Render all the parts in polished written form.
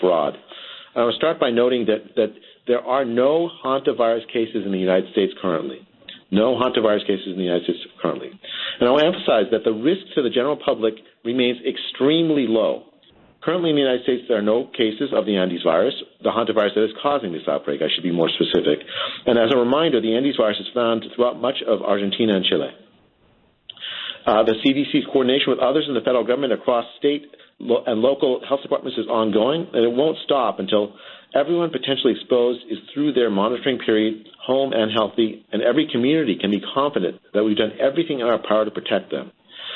broad. I will start by noting that there are no hantavirus cases in the United States currently. No hantavirus cases in the United States currently. And I will emphasize that the risk to the general public remains extremely low. Currently in the United States, there are no cases of the Andes virus, the hantavirus that is causing this outbreak. I should be more specific. And as a reminder, the Andes virus is found throughout much of Argentina and Chile. The CDC's coordination with others in the federal government across state and local health departments is ongoing, and it won't stop until everyone potentially exposed is through their monitoring period, home and healthy, and every community can be confident that we've done everything in our power to protect them.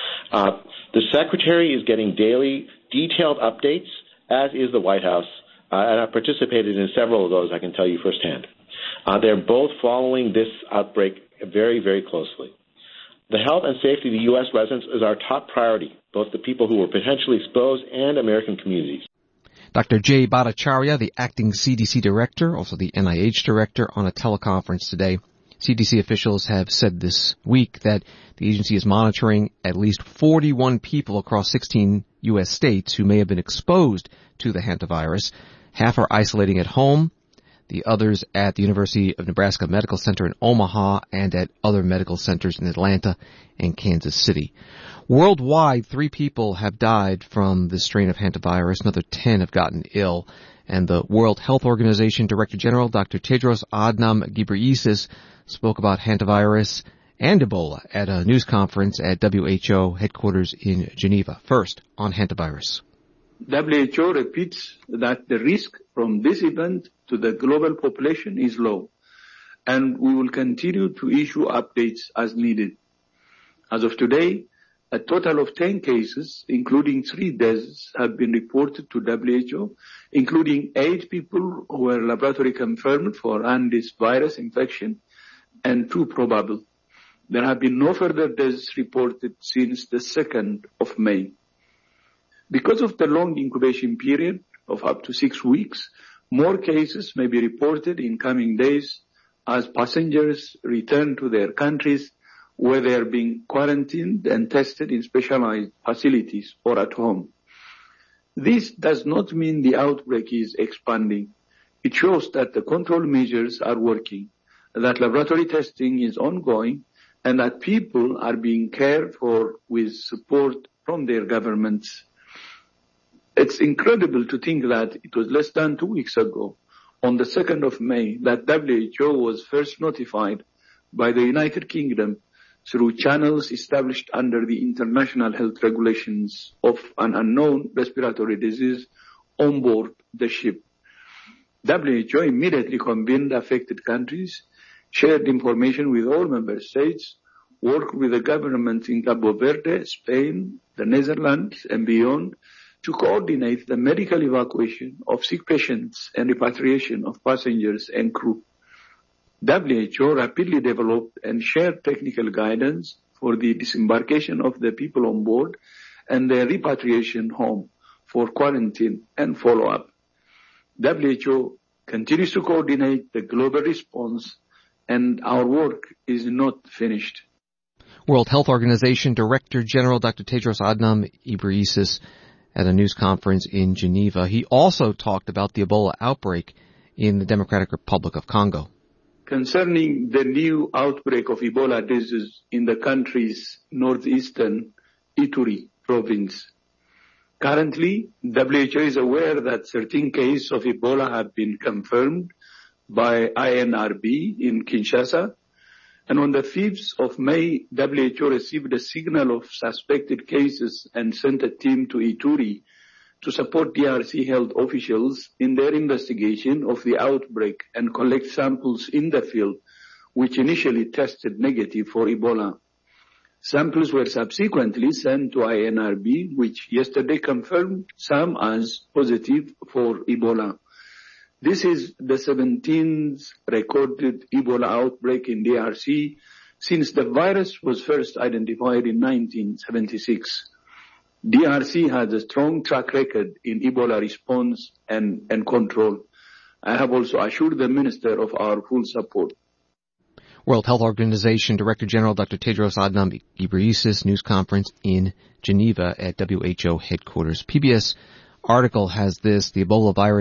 The Secretary is getting daily detailed updates, as is the White House, and I've participated in several of those, I can tell you firsthand. They're both following this outbreak very, very closely. The health and safety of the U.S. residents is our top priority, both the people who were potentially exposed and American communities. Dr. Jay Bhattacharya, the acting CDC director, also the NIH director, on a teleconference today. CDC officials have said this week that the agency is monitoring at least 41 people across 16 U.S. states who may have been exposed to the hantavirus. Half are isolating at home, the others at the University of Nebraska Medical Center in Omaha and at other medical centers in Atlanta and Kansas City. Worldwide, 3 people have died from this strain of hantavirus. Another 10 have gotten ill. And the World Health Organization Director General, Dr. Tedros Adhanom Ghebreyesus, spoke about hantavirus and Ebola at a news conference at WHO headquarters in Geneva. First, on hantavirus. WHO repeats that the risk from this event to the global population is low, and we will continue to issue updates as needed. As of today, a total of 10 cases, including 3 deaths, have been reported to WHO, including 8 people who were laboratory confirmed for Andes virus infection and 2 probable. There have been no further deaths reported since the 2nd of May. Because of the long incubation period of up to 6 weeks, more cases may be reported in coming days as passengers return to their countries where they are being quarantined and tested in specialized facilities or at home. This does not mean the outbreak is expanding. It shows that the control measures are working, that laboratory testing is ongoing, and that people are being cared for with support from their governments. It's incredible to think that it was less than 2 weeks ago, on the 2nd of May, that WHO was first notified by the United Kingdom through channels established under the international health regulations of an unknown respiratory disease on board the ship. WHO immediately convened affected countries, shared information with all member states, worked with the governments in Cabo Verde, Spain, the Netherlands, and beyond to coordinate the medical evacuation of sick patients and repatriation of passengers and crew. WHO rapidly developed and shared technical guidance for the disembarkation of the people on board and their repatriation home for quarantine and follow-up. WHO continues to coordinate the global response, and our work is not finished. World Health Organization Director General Dr. Tedros Adhanom Ghebreyesus at a news conference in Geneva. He also talked about the Ebola outbreak in the Democratic Republic of Congo. Concerning the new outbreak of Ebola disease in the country's northeastern Ituri province, currently, WHO is aware that 13 cases of Ebola have been confirmed by INRB in Kinshasa, and on the 5th of May, WHO received a signal of suspected cases and sent a team to Ituri to support DRC health officials in their investigation of the outbreak and collect samples in the field, which initially tested negative for Ebola. Samples were subsequently sent to INRB, which yesterday confirmed some as positive for Ebola. This is the 17th recorded Ebola outbreak in DRC since the virus was first identified in 1976. DRC has a strong track record in Ebola response and control. I have also assured the Minister of our full support. World Health Organization Director General Dr. Tedros Adhanom Ghebreyesus news conference in Geneva at WHO headquarters. PBS article has this: the Ebola virus